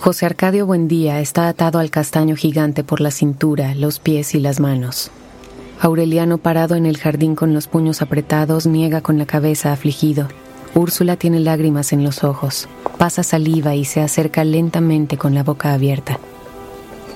José Arcadio Buendía está atado al castaño gigante por la cintura, los pies y las manos. Aureliano, parado en el jardín con los puños apretados, niega con la cabeza afligido. Úrsula tiene lágrimas en los ojos, pasa saliva y se acerca lentamente con la boca abierta.